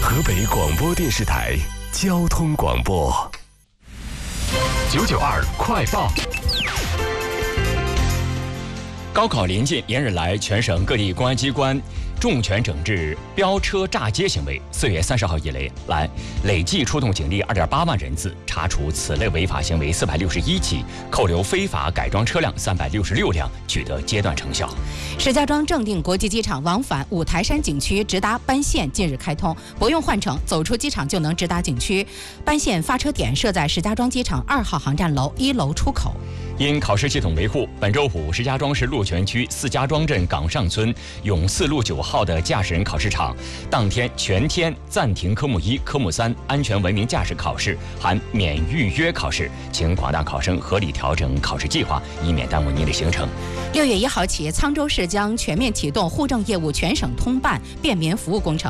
河北广播电视台交通广播992快报。 高考临近，连日来，全省各地公安机关重拳整治飙车炸街行为。4月30号以来，累计出动警力2.8万人次，查处此类违法行为461起，扣留非法改装车辆366辆，取得阶段成效。 石家庄正定国际机场往返五台山景区直达班线近日开通，不用换乘，走出机场就能直达景区。班线发车点设在石家庄机场2号航站楼1楼出口。 因考试系统维护，本周五，石家庄市鹿泉区四家庄镇岗上村永四路9号的驾驶人考试场，当天全天暂停科目1、科目3安全文明驾驶考试，含免预约考试，请广大考生合理调整考试计划，以免耽误您的行程。 6月1号起，沧州市将全面启动户政业务全省通办便民服务工程。